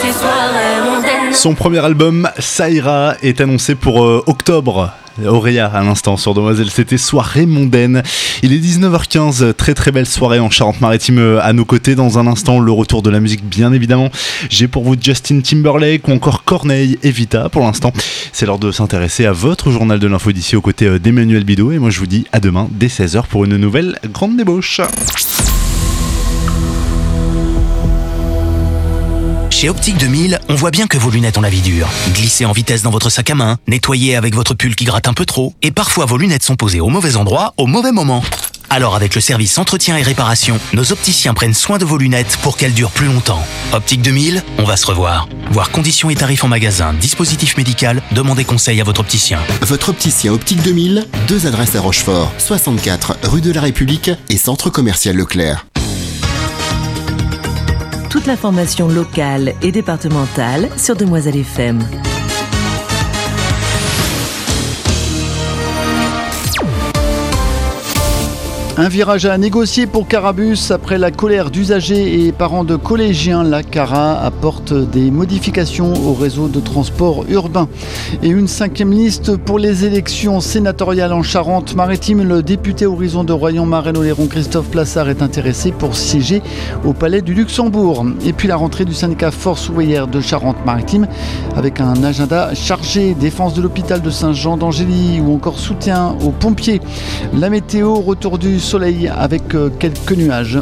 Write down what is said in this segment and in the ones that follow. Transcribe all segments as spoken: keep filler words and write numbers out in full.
ces soirées mondaines. Son premier album, Ça ira, est annoncé pour euh, octobre. Auréa à l'instant sur Demoiselle, c'était Soirée mondaine. Il est dix-neuf heures quinze, très très belle soirée en Charente-Maritime à nos côtés. Dans un instant, le retour de la musique bien évidemment. J'ai pour vous Justin Timberlake ou encore Corneille et Vita. Pour l'instant, c'est l'heure de s'intéresser à votre journal de l'info d'ici aux côtés d'Emmanuel Bidot. Et moi je vous dis à demain dès seize heures pour une nouvelle grande débauche. Chez Optique deux mille, on voit bien que vos lunettes ont la vie dure. Glissez en vitesse dans votre sac à main, nettoyez avec votre pull qui gratte un peu trop, et parfois vos lunettes sont posées au mauvais endroit, au mauvais moment. Alors avec le service entretien et réparation, nos opticiens prennent soin de vos lunettes pour qu'elles durent plus longtemps. Optique deux mille, on va se revoir. Voir conditions et tarifs en magasin, dispositif médical, demandez conseil à votre opticien. Votre opticien Optique deux mille, deux adresses à Rochefort, soixante-quatre rue de la République et centre commercial Leclerc. Toute l'information locale et départementale sur Demoiselle F M. Un virage à négocier pour Carabus après la colère d'usagers et parents de collégiens. La Cara apporte des modifications au réseau de transport urbain. Et une cinquième liste pour les élections sénatoriales en Charente-Maritime. Le député Horizon de Royan-Marais-Oléron Christophe Plassard est intéressé pour siéger au Palais du Luxembourg. Et puis la rentrée du syndicat Force ouvrière de Charente-Maritime avec un agenda chargé, défense de l'hôpital de Saint-Jean d'Angély ou encore soutien aux pompiers. La météo, retour du soleil avec quelques nuages.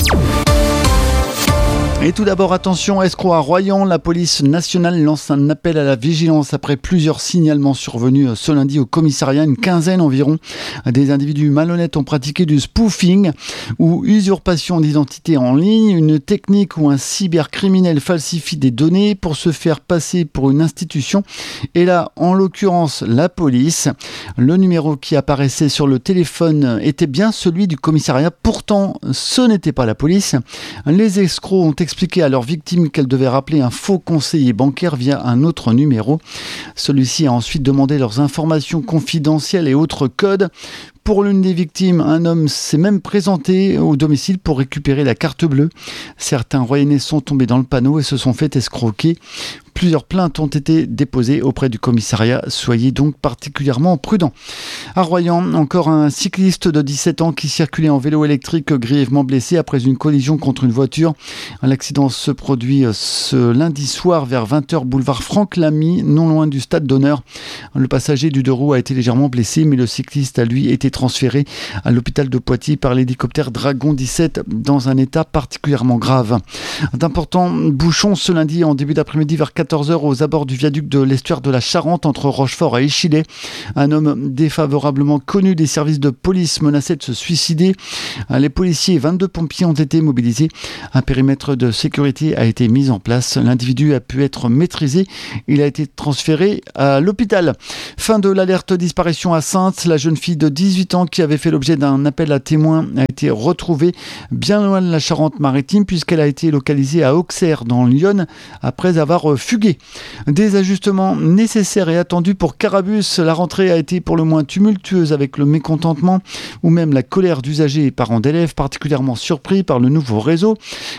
Et tout d'abord, attention, escroc à Royan. La police nationale lance un appel à la vigilance après plusieurs signalements survenus ce lundi au commissariat. Une quinzaine environ des individus malhonnêtes ont pratiqué du spoofing ou usurpation d'identité en ligne, une technique où un cybercriminel falsifie des données pour se faire passer pour une institution. Et là, en l'occurrence, la police. Le numéro qui apparaissait sur le téléphone était bien celui du commissariat. Pourtant, ce n'était pas la police. Les escrocs ont expliqué à leur victime qu'elle devait rappeler un faux conseiller bancaire via un autre numéro. Celui-ci a ensuite demandé leurs informations confidentielles et autres codes. Pour l'une des victimes, un homme s'est même présenté au domicile pour récupérer la carte bleue. Certains Royannais sont tombés dans le panneau et se sont fait escroquer. Plusieurs plaintes ont été déposées auprès du commissariat. Soyez donc particulièrement prudents. À Royan, encore un cycliste de dix-sept ans qui circulait en vélo électrique grièvement blessé après une collision contre une voiture. L'accident se produit ce lundi soir vers vingt heures boulevard Franck Lamy, non loin du stade d'honneur. Le passager du deux roues a été légèrement blessé, mais le cycliste a lui été transféré à l'hôpital de Poitiers par l'hélicoptère Dragon dix-sept dans un état particulièrement grave. D'importants bouchons ce lundi en début d'après-midi vers quatorze heures aux abords du viaduc de l'estuaire de la Charente entre Rochefort et Échillais. Un homme défavorablement connu des services de police menaçait de se suicider. Les policiers et vingt-deux pompiers ont été mobilisés. Un périmètre de sécurité a été mis en place. L'individu a pu être maîtrisé. Il a été transféré à l'hôpital. Fin de l'alerte disparition à Saintes. La jeune fille de dix-huit ans qui avait fait l'objet d'un appel à témoins a été retrouvée bien loin de la Charente-Maritime puisqu'elle a été localisée à Auxerre dans l'Yonne après avoir fugué. Des ajustements nécessaires et attendus pour Carabus. La rentrée a été pour le moins tumultueuse avec le mécontentement ou même la colère d'usagers et parents d'élèves particulièrement surpris par le nouveau réseau.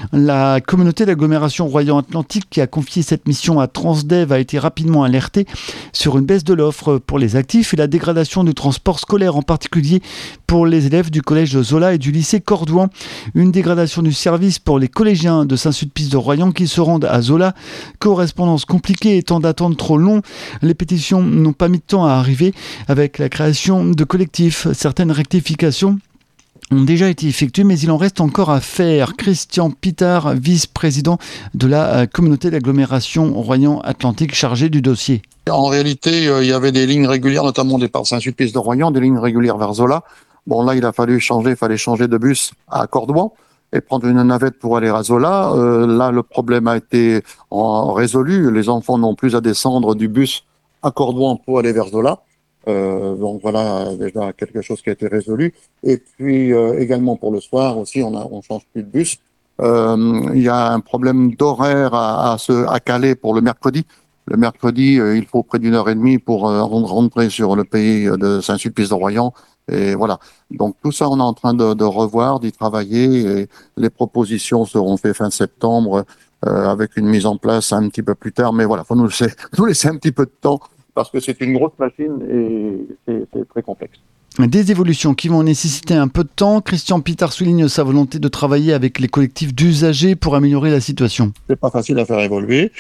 La communauté d'agglomération Royan-Atlantique qui a confié cette mission à Transdev a été rapidement alertée sur une baisse de l'offre pour les actifs et la dégradation du transport scolaire en particulier pour les élèves du collège de Zola et du lycée Cordouan. Une dégradation du service pour les collégiens de Saint-Sulpice de Royan qui se rendent à Zola. Correspondance compliquée et temps d'attente trop long. Les pétitions n'ont pas mis de temps à arriver avec la création de collectifs. Certaines rectifications ont déjà été effectuées, mais il en reste encore à faire. Christian Pitard, vice-président de la communauté d'agglomération Royan-Atlantique chargé du dossier. En réalité, euh, il y avait des lignes régulières, notamment au départ de Saint-Sulpice de Royan, des lignes régulières vers Zola. Bon, là, il a fallu changer, il fallait changer de bus à Cordouan et prendre une navette pour aller à Zola. Euh, là, le problème a été en, résolu. Les enfants n'ont plus à descendre du bus à Cordouan pour aller vers Zola. Euh, donc voilà, déjà quelque chose qui a été résolu. Et puis euh, également pour le soir aussi, on a, on change plus de bus. Euh, il y a un problème d'horaire à, à, se, à caler pour le mercredi. Le mercredi, euh, il faut près d'une heure et demie pour euh, rentrer sur le pays de Saint-Sulpice de Royan. Et voilà. Donc tout ça, on est en train de, de revoir, d'y travailler. Et les propositions seront faites fin septembre euh, avec une mise en place un petit peu plus tard. Mais voilà, faut nous laisser, nous laisser un petit peu de temps parce que c'est une grosse machine et c'est, c'est très complexe. Des évolutions qui vont nécessiter un peu de temps. Christian Pitard souligne sa volonté de travailler avec les collectifs d'usagers pour améliorer la situation. C'est pas facile à faire évoluer,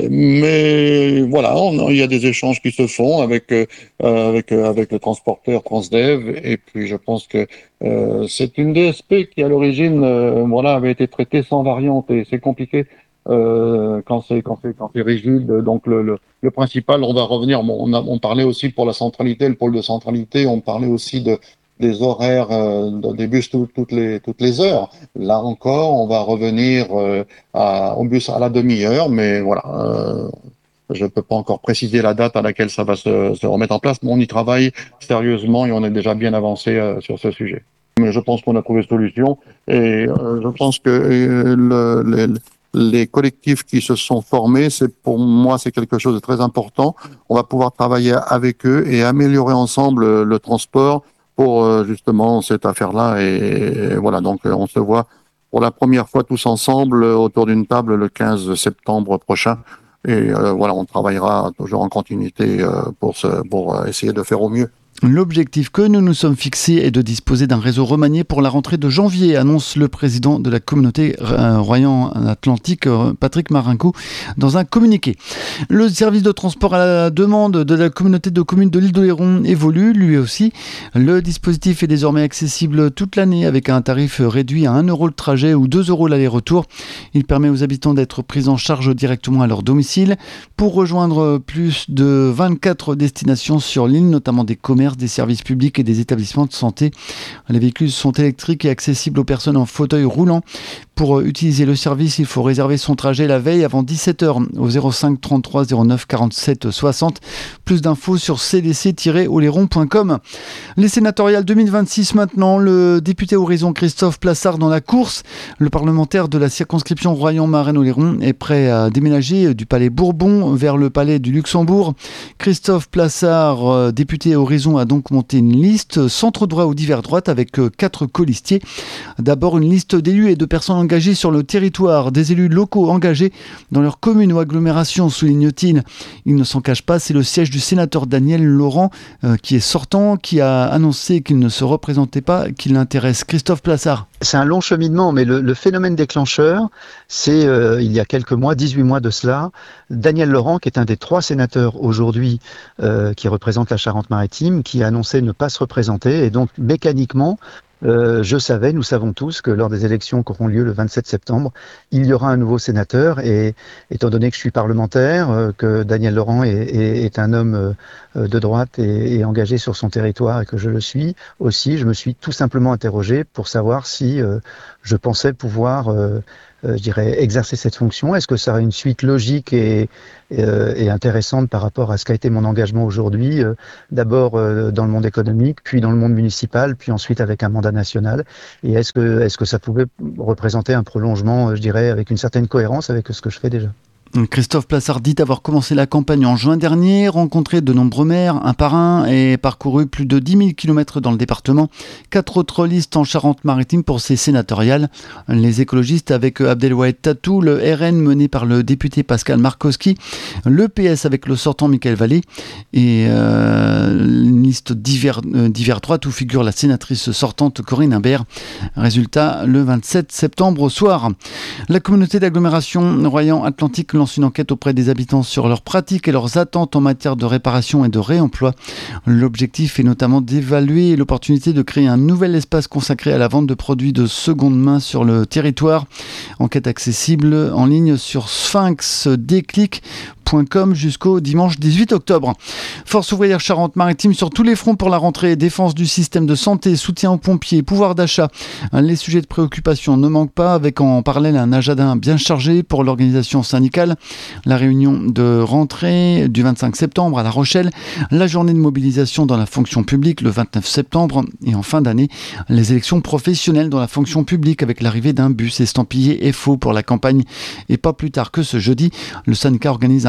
mais voilà, on, il y a des échanges qui se font avec euh, avec avec le transporteur Transdev, et puis je pense que euh, c'est une D S P qui à l'origine euh, voilà avait été traitée sans variante et c'est compliqué. Euh, quand c'est quand c'est quand c'est rigide, donc le, le le principal, on va revenir. Bon, on a on parlait aussi pour la centralité, le pôle de centralité, on parlait aussi de des horaires euh, des bus tout, toutes les toutes les heures. Là encore, on va revenir euh, à, au bus à la demi-heure, mais voilà. Euh, je peux pas encore préciser la date à laquelle ça va se, se remettre en place, mais on y travaille sérieusement et on est déjà bien avancé euh, sur ce sujet. Mais je pense qu'on a trouvé solution et euh, je pense que euh, le, le les collectifs qui se sont formés, c'est pour moi c'est quelque chose de très important. On va pouvoir travailler avec eux et améliorer ensemble le transport pour justement cette affaire-là. Et voilà, donc on se voit pour la première fois tous ensemble autour d'une table le quinze septembre prochain. Et euh, voilà, on travaillera toujours en continuité euh, pour, ce, pour essayer de faire au mieux. L'objectif que nous nous sommes fixés est de disposer d'un réseau remanié pour la rentrée de janvier, annonce le président de la communauté Royan-Atlantique, Patrick Marinkou, dans un communiqué. Le service de transport à la demande de la communauté de communes de l'Île-d'Oléron évolue, lui aussi. Le dispositif est désormais accessible toute l'année avec un tarif réduit à un euro le trajet ou deux euros l'aller-retour. Il permet aux habitants d'être pris en charge directement à leur domicile. Pour rejoindre plus de vingt-quatre destinations sur l'île, notamment des commerces, des services publics et des établissements de santé. Les véhicules sont électriques et accessibles aux personnes en fauteuil roulant. Pour utiliser le service, il faut réserver son trajet la veille avant dix-sept heures au zéro cinq trente-trois zéro neuf quarante-sept soixante. Plus d'infos sur c d c tiret oléron point com. Les sénatoriales deux mille vingt-six maintenant, le député Horizon Christophe Plassard dans la course. Le parlementaire de la circonscription Royan-Marennes-Oléron est prêt à déménager du palais Bourbon vers le palais du Luxembourg. Christophe Plassard, député Horizon, a donc monté une liste centre droit ou divers droite avec quatre colistiers. D'abord une liste d'élus et de personnes engagés sur le territoire, des élus locaux engagés dans leur commune ou agglomération, souligne-t-il. Il ne s'en cache pas, c'est le siège du sénateur Daniel Laurent euh, qui est sortant, qui a annoncé qu'il ne se représentait pas, qui l'intéresse. Christophe Plassard. C'est un long cheminement, mais le, le phénomène déclencheur, c'est euh, il y a quelques mois, dix-huit mois de cela, Daniel Laurent, qui est un des trois sénateurs aujourd'hui euh, qui représente la Charente-Maritime, qui a annoncé ne pas se représenter, et donc mécaniquement, Euh, je savais, nous savons tous que lors des élections qui auront lieu le vingt-sept septembre, il y aura un nouveau sénateur et étant donné que je suis parlementaire, euh, que Daniel Laurent est, est, est un homme euh, de droite et, et engagé sur son territoire et que je le suis aussi, je me suis tout simplement interrogé pour savoir si euh, je pensais pouvoir euh, Euh, je dirais, exercer cette fonction. Est-ce que ça a une suite logique et, et, euh, et intéressante par rapport à ce qu'a été mon engagement aujourd'hui, euh, d'abord euh, dans le monde économique, puis dans le monde municipal, puis ensuite avec un mandat national. Et est-ce que, est-ce que ça pouvait représenter un prolongement, euh, je dirais, avec une certaine cohérence avec ce que je fais déjà ? Christophe Plassard dit avoir commencé la campagne en juin dernier, rencontré de nombreux maires, un par un, et parcouru plus de dix mille kilomètres dans le département. Quatre autres listes en Charente-Maritime pour ces sénatoriales. Les écologistes avec Abdelwahid Tatou, le R N mené par le député Pascal Markowski, le P S avec le sortant Michael Vallée, et euh, une liste divers, euh, divers droite où figure la sénatrice sortante Corinne Imbert. Résultat, le vingt-sept septembre au soir. La communauté d'agglomération Royan-Atlantique lance une enquête auprès des habitants sur leurs pratiques et leurs attentes en matière de réparation et de réemploi. L'objectif est notamment d'évaluer l'opportunité de créer un nouvel espace consacré à la vente de produits de seconde main sur le territoire. Enquête accessible en ligne sur sphinx déclic point com jusqu'au dimanche dix-huit octobre. Force ouvrière Charente-Maritime sur tous les fronts pour la rentrée, défense du système de santé, soutien aux pompiers, pouvoir d'achat. Les sujets de préoccupation ne manquent pas, avec en parallèle un agenda bien chargé pour l'organisation syndicale. La réunion de rentrée du vingt-cinq septembre à La Rochelle, la journée de mobilisation dans la fonction publique le vingt-neuf septembre et en fin d'année, les élections professionnelles dans la fonction publique avec l'arrivée d'un bus estampillé F O pour la campagne. Et pas plus tard que ce jeudi, le syndicat organise un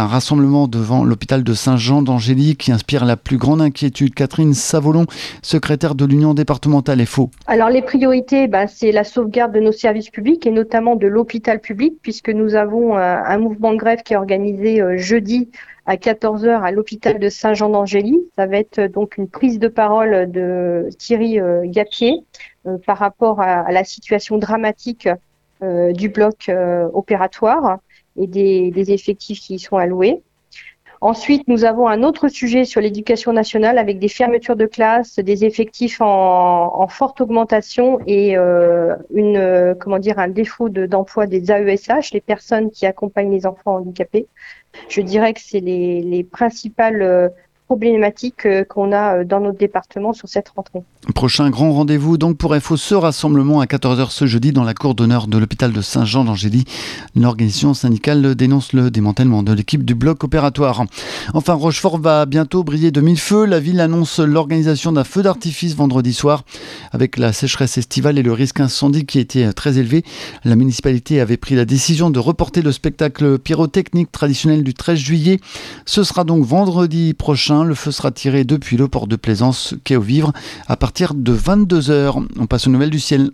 un rassemblement devant l'hôpital de Saint-Jean d'Angély qui inspire la plus grande inquiétude. Catherine Savolon, secrétaire de l'Union départementale F O. Alors les priorités, bah, c'est la sauvegarde de nos services publics et notamment de l'hôpital public, puisque nous avons euh, un mouvement de grève qui est organisé euh, jeudi à quatorze heures à l'hôpital de Saint-Jean d'Angély. Ça va être euh, donc une prise de parole de Thierry euh, Gapier euh, par rapport à, à la situation dramatique euh, du bloc euh, opératoire et des, des effectifs qui y sont alloués. Ensuite, nous avons un autre sujet sur l'éducation nationale avec des fermetures de classes, des effectifs en, en forte augmentation et euh, une, euh, comment dire, un défaut de, d'emploi des A E S H, les personnes qui accompagnent les enfants handicapés. Je dirais que c'est les, les principales euh, problématiques euh, qu'on a dans notre département sur cette rentrée. Prochain grand rendez-vous donc pour F O, ce rassemblement à quatorze heures ce jeudi dans la cour d'honneur de l'hôpital de Saint-Jean d'Angély. L'organisation syndicale dénonce le démantèlement de l'équipe du bloc opératoire. Enfin, Rochefort va bientôt briller de mille feux. La ville annonce l'organisation d'un feu d'artifice vendredi soir. Avec la sécheresse estivale et le risque incendie qui était très élevé, la municipalité avait pris la décision de reporter le spectacle pyrotechnique traditionnel du treize juillet. Ce sera donc vendredi prochain. Le feu sera tiré depuis le port de Plaisance, quai aux Vivres, à partir de vingt-deux heures. On passe aux nouvelles du ciel.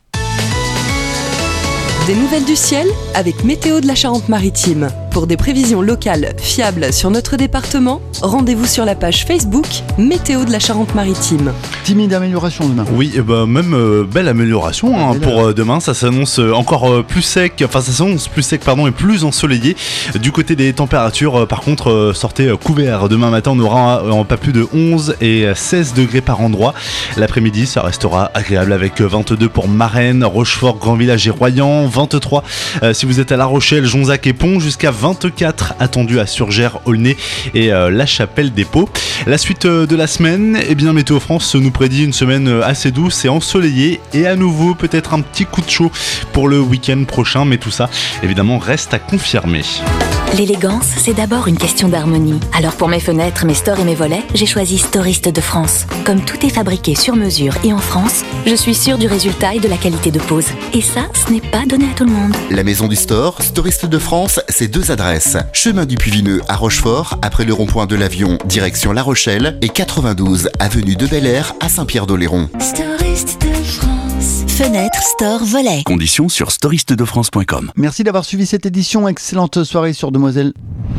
Des nouvelles du ciel avec Météo de la Charente-Maritime. Pour des prévisions locales fiables sur notre département, rendez-vous sur la page Facebook Météo de la Charente-Maritime. Timide amélioration demain. Oui, et bah, même euh, belle amélioration hein, pour euh, demain. Ça s'annonce euh, encore euh, plus sec, enfin ça s'annonce plus sec pardon et plus ensoleillé. Du côté des températures, euh, par contre, euh, sortez euh, couvert. Demain matin, on aura euh, pas plus de onze et seize degrés par endroit. L'après-midi, ça restera agréable avec vingt-deux pour Marennes, Rochefort, Grand Village et Royan. vingt-trois euh, si vous êtes à La Rochelle, Jonzac et Pont, jusqu'à vingt-quatre attendu à Surgères, Aulnay et euh, La Chapelle-des-Paux. La suite euh, de la semaine, eh bien Météo France nous prédit une semaine euh, assez douce et ensoleillée et à nouveau peut-être un petit coup de chaud pour le week-end prochain, mais tout ça évidemment reste à confirmer. L'élégance, c'est d'abord une question d'harmonie. Alors pour mes fenêtres, mes stores et mes volets, j'ai choisi Storiste de France. Comme tout est fabriqué sur mesure et en France, je suis sûre du résultat et de la qualité de pose. Et ça, ce n'est pas donné à tout le monde. La maison du store, Storiste de France, c'est deux adresses. Chemin du Puy-Vineux à Rochefort, après le rond-point de l'Avion, direction La Rochelle, et quatre-vingt-douze avenue de Bel-Air à Saint-Pierre-d'Oléron. Storiste de France. Fenêtre, store, volet. Conditions sur storiste de france point com. Merci d'avoir suivi cette édition. Excellente soirée sur Demoiselle.